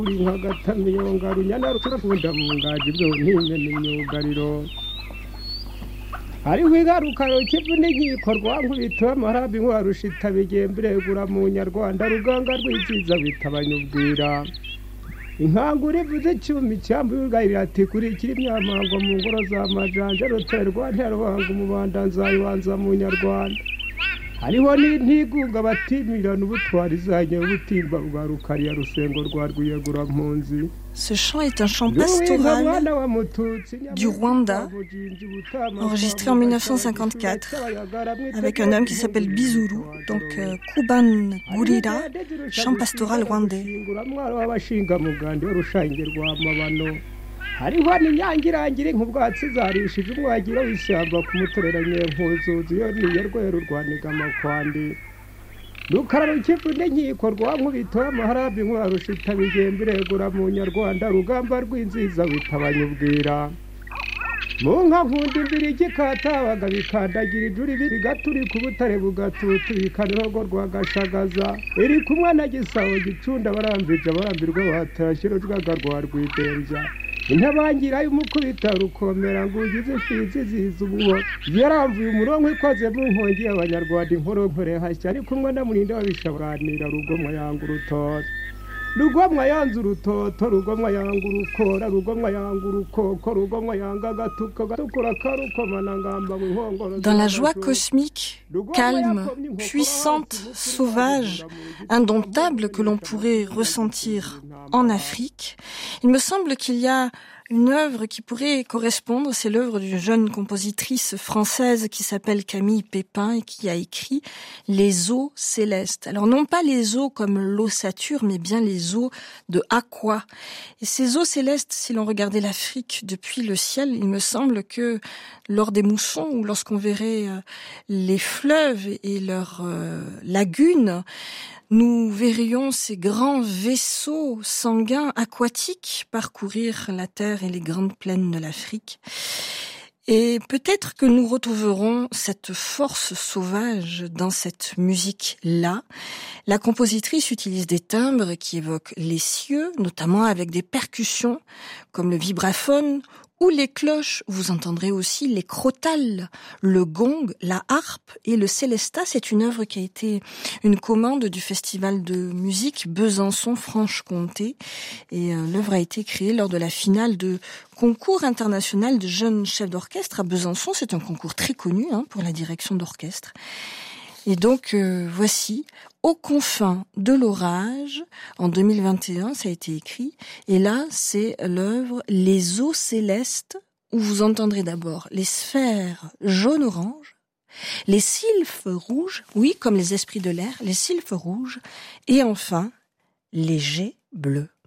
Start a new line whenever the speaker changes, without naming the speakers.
hariho ingaruka kivune gikorwa nk'ubitwa amarabi nk'uwarushita bigemberegura mu nyarwanda ruganga rw'iziza bitabanyubwira inkangura ivuze cyumi cyambu y'urugayira ati kurikira imyamango mu ngoro za majanja ruterwa nterwanga umubanda nzayibanza mu nyarwanda hariho n'intigunga batimirana ubutwari zanye ubutimba bwa rukariya rusengo rwa rwiyegura mpunzi.
Ce chant est un chant pastoral du Rwanda, enregistré en 1954, avec un homme qui s'appelle Bizuru, donc Kuban Gurira, chant pastoral rwandais.
hariho n'inyangirangire nk'ubwatsi zarishije umwagira w'ishyamba ku mutoreranye mpuzuzi yo niyo rwero rwaniga amakwandi rukararo kivune nkiko rwankubito amaharabi nk'uwarushita bigemberegura mu nyarwanda rugamba rw'inziza bitabanyubwira mu nka nkunda imbiri igikatabaga bikandagira ijuri bigaturi ku butare bugatutu bikanirogo rwagashagaza iri kumwe na gisabo gicunda barambije barambirwa batashyira rwaga rwa rwidembya intabangira y'umukubita rukomera ngo ugize ifizi ziza ubuho yaramvuye umurongo ikoze mu nkongi y'abanyarwanda inkoro nkore hashya ari kumwe na murinda wabishabanira rugomwa yanga urutoto rugomwa yanze urutoto rugomwa yanga urukora rugomwa yanga urukoko rugomwa yanga agatuka gatukura karukomana ngamba mu nkongoro.
Dans la joie cosmique, calme, puissante, sauvage, indomptable que l'on pourrait ressentir en Afrique, il me semble qu'il y a une œuvre qui pourrait correspondre, c'est l'œuvre d'une jeune compositrice française qui s'appelle Camille Pépin et qui a écrit Les eaux célestes. Alors non pas les eaux comme l'ossature, mais bien les eaux de Aqua. Et ces eaux célestes, si l'on regardait l'Afrique depuis le ciel, il me semble que lors des moussons ou lorsqu'on verrait les fleuves et leurs lagunes, nous verrions ces grands vaisseaux sanguins aquatiques parcourir la terre et les grandes plaines de l'Afrique. Et peut-être que nous retrouverons cette force sauvage dans cette musique-là. La compositrice utilise des timbres qui évoquent les cieux, notamment avec des percussions comme le vibraphone ou les cloches. Vous entendrez aussi les crotales, le gong, la harpe et le célestat. C'est une œuvre qui a été une commande du festival de musique Besançon-Franche-Comté. Et l'œuvre a été créée lors de la finale de concours international de jeunes chefs d'orchestre à Besançon. C'est un concours très connu pour la direction d'orchestre. Et donc voici Aux confins de l'orage, en 2021, ça a été écrit. Et là, c'est l'œuvre Les eaux célestes, où vous entendrez d'abord les sphères jaune-orange, les sylphes rouges, oui, comme les esprits de l'air, les sylphes rouges, et enfin, les jets bleus.